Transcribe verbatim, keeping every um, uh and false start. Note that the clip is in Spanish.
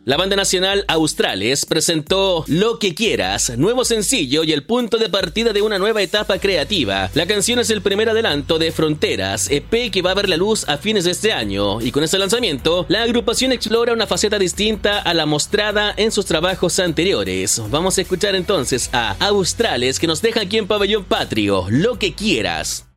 La banda nacional Australes presentó Lo que quieras, nuevo sencillo y el punto de partida de una nueva etapa creativa. La canción es el primer adelanto de Fronteras, E P que va a ver la luz a fines de este año, y con este lanzamiento, la agrupación explora una faceta distinta a la mostrada en sus trabajos anteriores. Vamos a escuchar entonces a Australes, que nos deja aquí en Pabellón Patrio, Lo que quieras.